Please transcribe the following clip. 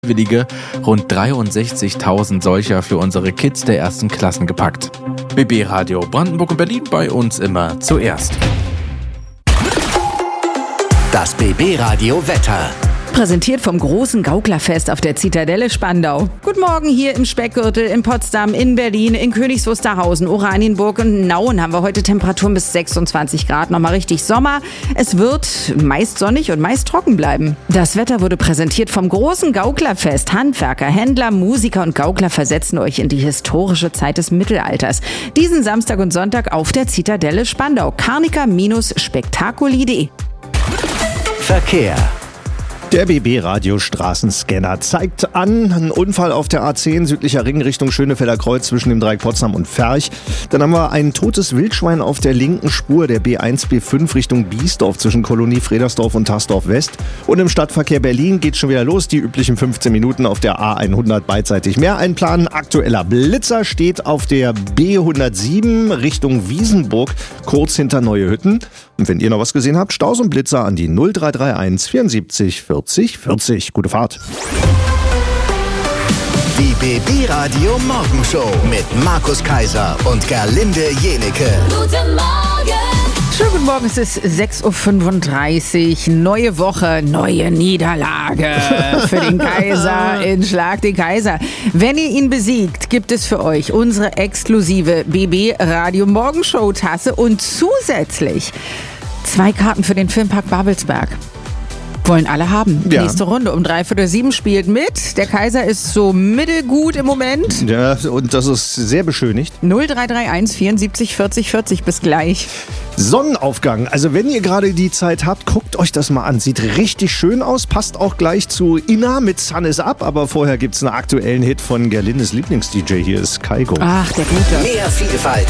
Freiwillige rund 63.000 solcher für unsere Kids der ersten Klassen gepackt. BB Radio Brandenburg und Berlin, bei uns immer zuerst. Das BB Radio Wetter. Präsentiert vom großen Gauklerfest auf der Zitadelle Spandau. Guten Morgen hier im Speckgürtel, in Potsdam, in Berlin, in Königs Wusterhausen, Oranienburg und Nauen haben wir heute Temperaturen bis 26 Grad. Nochmal richtig Sommer. Es wird meist sonnig und meist trocken bleiben. Das Wetter wurde präsentiert vom großen Gauklerfest. Handwerker, Händler, Musiker und Gaukler versetzen euch in die historische Zeit des Mittelalters. Diesen Samstag und Sonntag auf der Zitadelle Spandau. Carnica-spektakuli.de. Verkehr. Der BB-Radio-Straßenscanner zeigt an, einen Unfall auf der A10 südlicher Ring Richtung Schönefelder Kreuz zwischen dem Dreieck Potsdam und Ferch. Dann haben wir ein totes Wildschwein auf der linken Spur der B1, B5 Richtung Biesdorf zwischen Kolonie Fredersdorf und Tarsdorf West. Und im Stadtverkehr Berlin geht schon wieder los. Die üblichen 15 Minuten auf der A100 beidseitig mehr einplanen. Aktueller Blitzer steht auf der B107 Richtung Wiesenburg, kurz hinter Neue Hütten. Und wenn ihr noch was gesehen habt, Staus und Blitzer an die 0331 74 40 40. Gute Fahrt. Die BB Radio Morgenshow mit Markus Kaiser und Gerlinde Jenecke. Guten Morgen! Schönen guten Morgen, es ist 6.35 Uhr, neue Woche, neue Niederlage für den Kaiser in Schlag den Kaiser. Wenn ihr ihn besiegt, gibt es für euch unsere exklusive BB Radio Morgenshow Tasse und zusätzlich 2 Karten für den Filmpark Babelsberg. Wollen alle haben. Ja. Nächste Runde um 6:45 spielt mit. Der Kaiser ist so mittelgut im Moment. Ja, und das ist sehr beschönigt. 0331 74 40 40. Bis gleich. Sonnenaufgang. Also wenn ihr gerade die Zeit habt, guckt euch das mal an. Sieht richtig schön aus. Passt auch gleich zu Inna mit Sun is Up. Aber vorher gibt es einen aktuellen Hit von Gerlindes Lieblings-DJ. Hier ist Kaigo. Ach, der Gute. Mehr Vielfalt,